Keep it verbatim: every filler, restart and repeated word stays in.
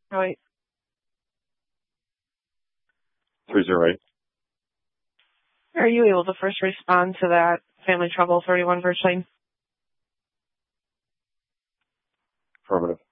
Oh, wait. three zero eight. Are you able to first respond to that family trouble thirty-one Birch Lane? Affirmative.